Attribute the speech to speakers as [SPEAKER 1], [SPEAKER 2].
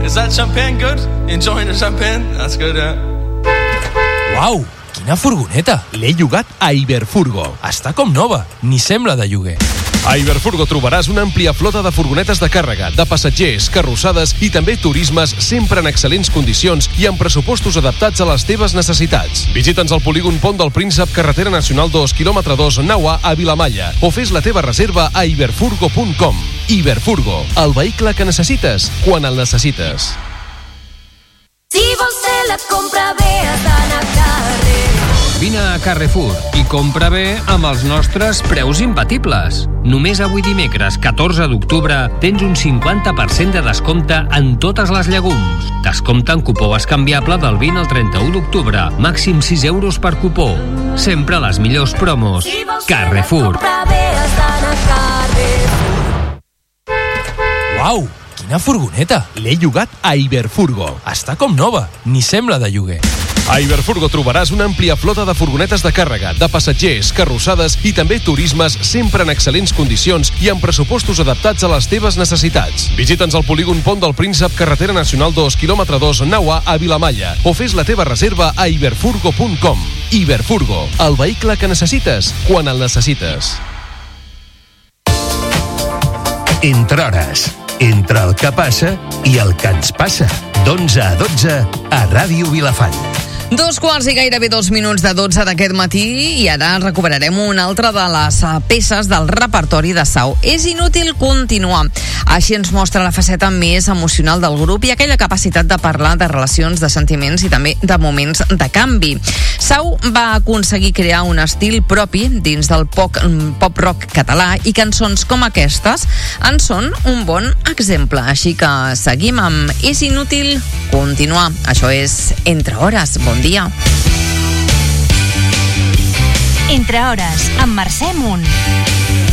[SPEAKER 1] Is that champagne good? Enjoying the champagne? That's good, yeah.
[SPEAKER 2] Uau, quina furgoneta! L'he llogat a Iberfurgo. Està com nova, ni sembla de lloguer.
[SPEAKER 3] A Iberfurgo trobaràs una àmplia flota de furgonetes de càrrega, de passatgers, carrossades i també turismes sempre en excel·lents condicions i amb pressupostos adaptats a les teves necessitats. Visita'ns al polígon Pont del Príncep, carretera nacional 2, quilòmetre 2, nau A, a Vilamalla, o fes la teva reserva a iberfurgo.com. Iberfurgo, el vehicle que necessites, quan el necessites.
[SPEAKER 4] Si vols fer la compra bé, has d'anar a Carrefour.
[SPEAKER 5] Vine a Carrefour i compra bé amb els nostres preus imbatibles. Només avui dimecres, 14 d'octubre, tens un 50% de descompte en totes les llegums. Descompte en cupó escanviable del 20 al 31 d'octubre. Màxim 6 euros per cupó. Sempre les millors promos. Carrefour.
[SPEAKER 2] Uau, quina furgoneta! L'he llogat a Iberfurgo. Està com nova, ni sembla de lloguer.
[SPEAKER 3] A Iberfurgo trobaràs una àmplia flota de furgonetes de càrrega, de passatgers, carrossades i també turismes sempre en excel·lents condicions i amb pressupostos adaptats a les teves necessitats. Visita'ns al polígon Pont del Príncep, carretera nacional 2, quilòmetre 2, nau A, a Vilamalla, o fes la teva reserva a iberfurgo.com. Iberfurgo, el vehicle que necessites, quan el necessites.
[SPEAKER 6] Entre hores, entre el que passa i el que ens passa. D'11 a 12 a Ràdio Vilafant.
[SPEAKER 7] 2 i gairebé 2 minuts de 12 d'aquest matí i ara recuperarem una altra de les peces del repertori de Sau. És inútil continuar. Així ens mostra la faceta més emocional del grup i aquella capacitat de parlar de relacions, de sentiments i també de moments de canvi. Sau va aconseguir crear un estil propi dins del pop-rock català i cançons com aquestes en són un bon exemple. Així que seguim amb És inútil continuar. Això és Entre hores. Bon dia.
[SPEAKER 8] Entre hores, amb Mercè Munt.